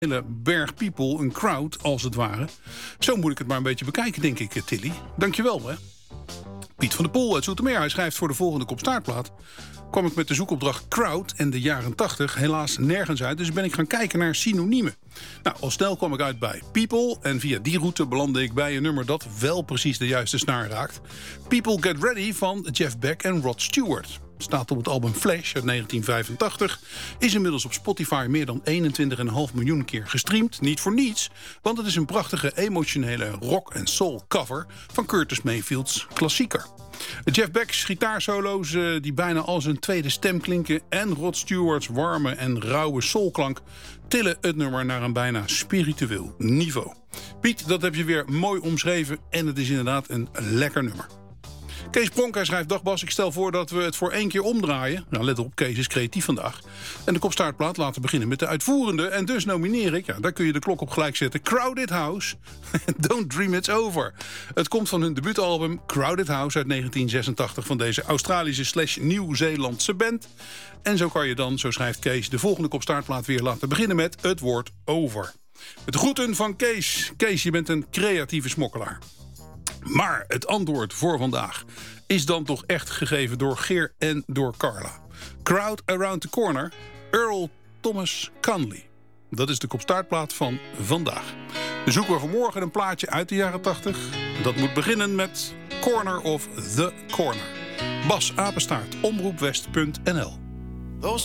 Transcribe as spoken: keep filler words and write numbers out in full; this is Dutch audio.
hele berg people, een crowd als het ware. Zo moet ik het maar een beetje bekijken, denk ik, Tilly. Dankjewel, hè. Piet van der Poel uit Zoetermeer, hij schrijft voor de volgende Kopstaartplaat. Kwam ik met de zoekopdracht crowd en de jaren tachtig helaas nergens uit, dus ben ik gaan kijken naar synoniemen. Nou, al snel kwam ik uit bij people en via die route belandde ik bij een nummer dat wel precies de juiste snaar raakt. People Get Ready van Jeff Beck en Rod Stewart. Staat op het album Flash uit negentien vijfentachtig. Is inmiddels op Spotify meer dan eenentwintig komma vijf miljoen keer gestreamd. Niet voor niets, want het is een prachtige emotionele rock- en soul cover van Curtis Mayfield's klassieker. Jeff Beck's gitaarsolo's uh, die bijna als een tweede stem klinken en Rod Stewart's warme en rauwe soulklank tillen het nummer naar een bijna spiritueel niveau. Piet, dat heb je weer mooi omschreven en het is inderdaad een lekker nummer. Kees Pronk, hij schrijft: Dag Bas, ik stel voor dat we het voor één keer omdraaien. Nou, let op, Kees is creatief vandaag. En de Kopstaartplaat laten beginnen met de uitvoerende. En dus nomineer ik, ja, daar kun je de klok op gelijk zetten, Crowded House. Don't Dream It's Over. Het komt van hun debuutalbum Crowded House uit negentien zesentachtig... van deze Australische slash Nieuw-Zeelandse band. En zo kan je dan, zo schrijft Kees, de volgende Kopstaartplaat weer laten beginnen met het woord over. Met de groeten van Kees. Kees, je bent een creatieve smokkelaar. Maar het antwoord voor vandaag is dan toch echt gegeven door Geer en door Carla. Crowd Around the Corner, Earl Thomas Conley. Dat is de Kopstaartplaat van vandaag. We zoeken we vanmorgen een plaatje uit de jaren tachtig. Dat moet beginnen met Corner of the Corner. Bas Apenstaart, omroepwest punt n l.